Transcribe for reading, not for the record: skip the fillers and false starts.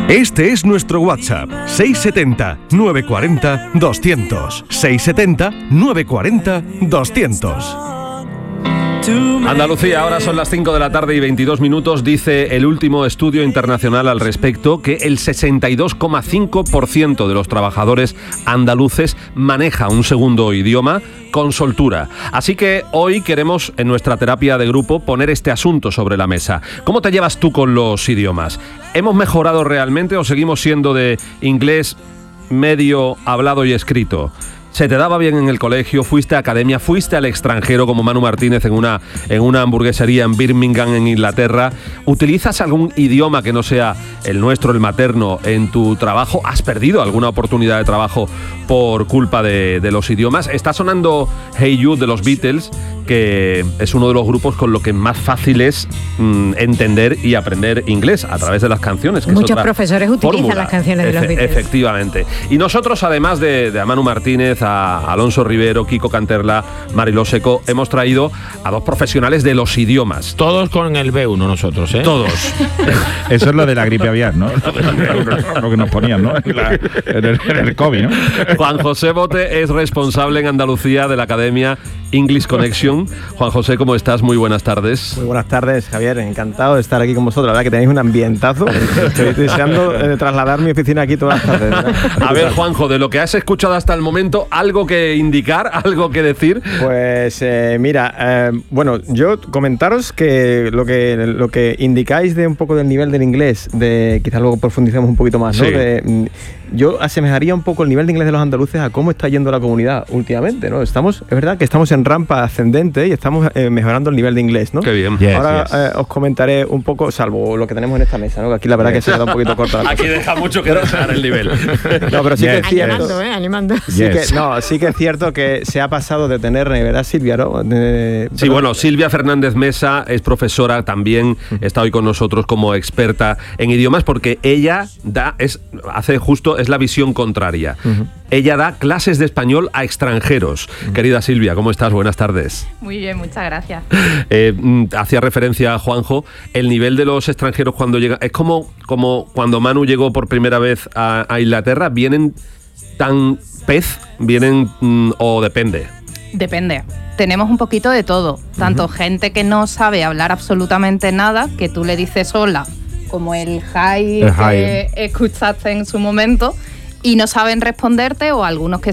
Este es nuestro WhatsApp, 670 940 200. 670 940 200. Andalucía, ahora son las 5 de la tarde y 22 minutos. Dice el último estudio internacional al respecto que el 62,5% de los trabajadores andaluces maneja un segundo idioma con soltura. Así que hoy queremos, en nuestra terapia de grupo, poner este asunto sobre la mesa. ¿Cómo te llevas tú con los idiomas? ¿Hemos mejorado realmente o seguimos siendo de inglés medio hablado y escrito? ¿Se te daba bien en el colegio? ¿Fuiste a academia? ¿Fuiste al extranjero como Manu Martínez en una hamburguesería en Birmingham, en Inglaterra? ¿Utilizas algún idioma que no sea el nuestro, el materno, en tu trabajo? ¿Has perdido alguna oportunidad de trabajo por culpa de los idiomas? Está sonando Hey Jude de los Beatles, que es uno de los grupos con lo que más fácil es entender y aprender inglés a través de las canciones. Muchos profesores utilizan las canciones de los Beatles. Efectivamente. Y nosotros, además de Manu Martínez, a Alonso Rivero, Kiko Canterla, Mariló Seco, hemos traído a dos profesionales de los idiomas. Todos con el B1 nosotros, ¿eh? Todos. Eso es lo de la gripe aviar, ¿no? Lo que nos ponían, ¿no? En el COVID, ¿no? Juan José Bote es responsable en Andalucía de la Academia English Connection. Juan José, ¿cómo estás? Muy buenas tardes. Muy buenas tardes, Javier. Encantado de estar aquí con vosotros. La verdad que tenéis un ambientazo. Estoy deseando trasladar mi oficina aquí todas las tardes, ¿verdad? A ver, Juanjo, de lo que has escuchado hasta el momento, ¿algo que indicar? ¿Algo que decir? Pues mira, bueno, yo comentaros que lo que indicáis de un poco del nivel del inglés, quizás luego profundicemos un poquito más, ¿no? Sí. Yo asemejaría un poco el nivel de inglés de los andaluces a cómo está yendo la comunidad últimamente, ¿no? Es verdad que estamos en rampa ascendente y estamos mejorando el nivel de inglés, ¿no? Qué bien. Ahora os comentaré un poco, salvo lo que tenemos en esta mesa, ¿no? Que aquí la verdad que se queda un poquito corta la cosa. Aquí deja mucho que desear el nivel. No, pero sí que es cierto. Animando. Sí que es cierto que se ha pasado de tener, ¿verdad, Silvia? ¿No? Sí, bueno, Silvia Fernández Mesa es profesora también, está hoy con nosotros como experta en idiomas, porque ella es la visión contraria. Ella da clases de español a extranjeros. Querida Silvia, ¿cómo estás? Buenas tardes. Muy bien, muchas gracias. Hacía referencia a Juanjo, el nivel de los extranjeros cuando llegan, es como cuando Manu llegó por primera vez a Inglaterra, ¿vienen tan pez? ¿Vienen o depende? Depende. Tenemos un poquito de todo. Tanto gente que no sabe hablar absolutamente nada, que tú le dices hola, como el hi que escuchaste en su momento, y no saben responderte, o algunos que